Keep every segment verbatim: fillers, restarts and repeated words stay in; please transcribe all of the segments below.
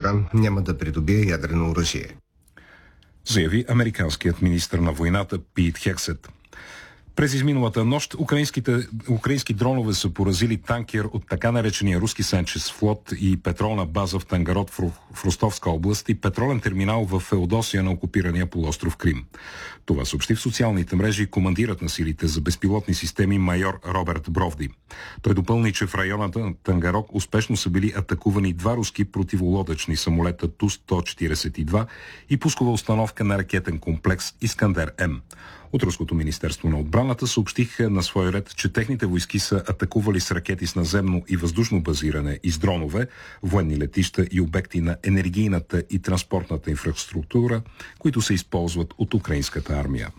Иран няма да придобие ядрено оръжие. Заяви американският министър на войната Пит Хексет. През изминалата нощ украинските, украински дронове са поразили танкер от така наречения руски Сенчес флот и петролна база в Тангарод в, в Ростовска област и петролен терминал в Феодосия на окупирания полуостров Крим. Това съобщи в социалните мрежи командирът на силите за безпилотни системи майор Роберт Бровди. Той допълни, че в района на Тангарод успешно са били атакувани два руски противолодъчни самолета Ту сто четиридесет и два и пускова установка на ракетен комплекс Искандер-М. От Руското министерство на отбраната съобщиха на свой ред, че техните войски са атакували с ракети с наземно и въздушно базиране и с дронове, военни летища и обекти на енергийната и транспортната инфраструктура, които се използват от украинската армия.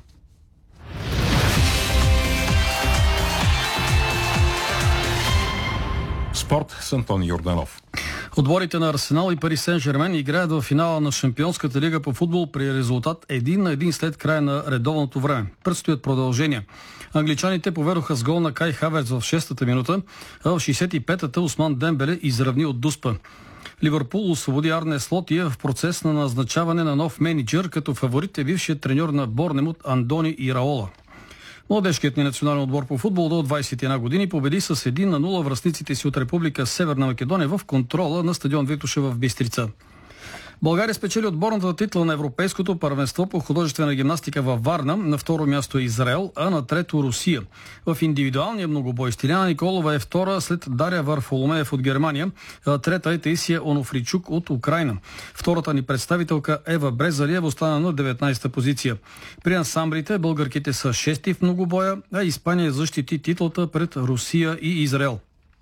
Спорт с Антони Йорданов. Отборите на Арсенал и Пари Сен-Жермен играят в финала на Шампионската лига по футбол при резултат един на един след края на редовното време. Предстоят продължения. Англичаните поведоха с гол на Кай Хаверц в шестата минута, а в шейсет и петата Осман Дембеле изравни от Дуспа. Ливърпул освободи Арне Слот и е в процес на назначаване на нов мениджър, като фаворит е бившият треньор на Борнемут Андони Ираола. Младежкият ни национален отбор по футбол до двадесет и една години победи с един на нула връстниците си от Република Северна Македония в контрола на стадион Витоша в Бистрица. България спечели отборната титла на Европейското първенство по художествена гимнастика във Варна. На второ място е Израел, а на трето Русия. В индивидуалния многобой Стиляна Николова е втора след Дария Варфоломеев от Германия, а трета е Таисия Онофричук от Украйна. Втората ни представителка Ева Брезалиева остана на деветнадесета позиция. При ансамблите българките са шести в многобоя, а Испания защити титлата пред Русия и Израел.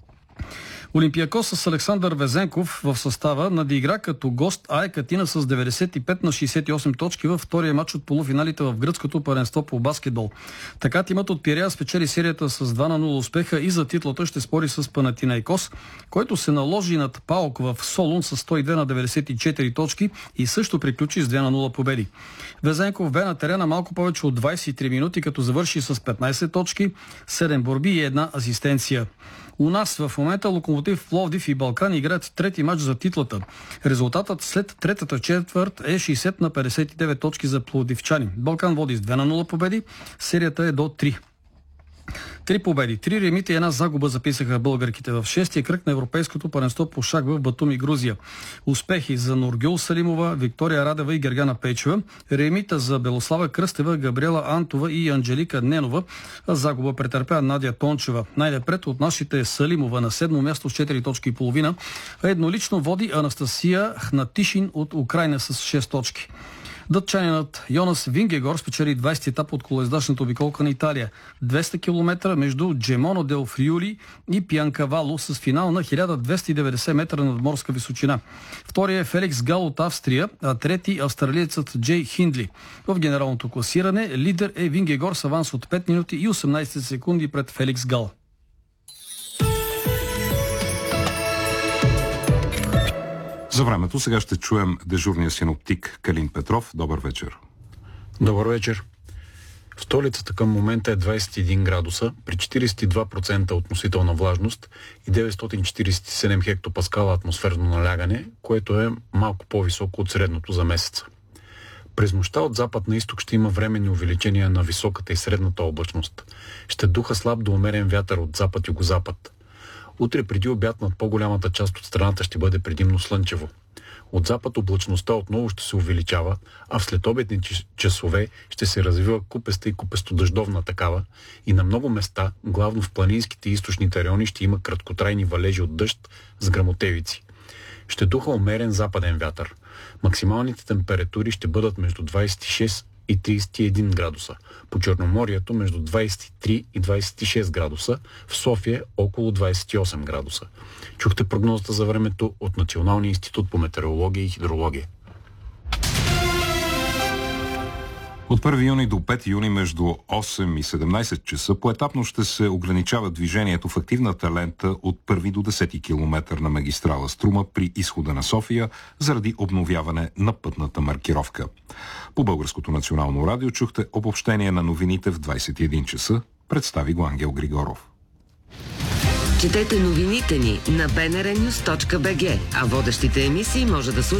Олимпиакос с Александър Везенков в състава надигра като гост АЕК Атина с деветдесет и пет на шейсет и осем точки във втория матч от полуфиналите в гръцкото първенство по баскетбол. Така тимът от Пирея спечели серията с два на нула успеха и за титлата ще спори с Панатинайкос, който се наложи над ПАОК в Солун с сто и две на деветдесет и четири точки и също приключи с две на нула победи. Везенков бе на терена малко повече от двадесет и три минути, като завърши с петнадесет точки, седем борби и една асистенция. У нас в момента Локомотив Пловдив и Балкан играят трети матч за титлата. Резултатът след третата четвърт е шейсет на петдесет и девет точки за пловдивчани. Балкан води с две на нула победи, серията е до три. Три победи, три ремита и една загуба записаха българките в шестия кръг на Европейското първенство по шах в Батуми, Грузия. Успехи за Нургюл Салимова, Виктория Радева и Гергана Пейчева, ремита за Белослава Кръстева, Габриела Антова и Анджелика Ненова, а загуба претърпя Надя Тончева. Най-напред от нашите Салимова на седмо място с четири точки и половина, а еднолично води Анастасия Хнатишин от Украйна с шест точки. Дътчанинът Йонас Вингегор спечели двадесети етап от колоездачната обиколка на Италия. двеста километра между Джемоно дел Фриули и Пианкавало с финал на хиляда двеста и деветдесет метра надморска височина. Втория е Феликс Гал от Австрия, а трети австралиецът Джей Хиндли. В генералното класиране лидер е Вингегор с аванс от пет минути и осемнадесет секунди пред Феликс Гал. За времето сега ще чуем дежурния синоптик Калин Петров. Добър вечер. Добър вечер. В столицата към момента е двадесет и един градуса, при четиридесет и два процента относителна влажност и деветстотин четиридесет и седем хектопаскала атмосферно налягане, което е малко по-високо от средното за месеца. През нощта от запад на изток ще има временни увеличения на високата и средната облачност. Ще духа слаб до умерен вятър от запад-югозапад. Утре преди обяд над по-голямата част от страната ще бъде предимно слънчево. От запад облачността отново ще се увеличава, а в следобедни часове ще се развива купеста и купесто-дъждовна такава и на много места, главно в планинските и източните райони, ще има краткотрайни валежи от дъжд с гръмотевици. Ще духа умерен западен вятър. Максималните температури ще бъдат между двадесет и шест и тридесет и един градуса. По Черноморието между двадесет и три и двадесет и шест градуса, в София около двадесет и осем градуса. Чухте прогнозата за времето от Националния институт по метеорология и хидрология. От първи юни до пети юни между осем и седемнадесет часа поетапно ще се ограничава движението в активната лента от първи до десети километър на магистрала Струма при изхода на София заради обновяване на пътната маркировка. По Българското национално радио чухте обобщение на новините в двадесет и един часа. Представи го Ангел Григоров. Четете новините ни на би ен ар нюз точка би джи, а водещите емисии може да слушате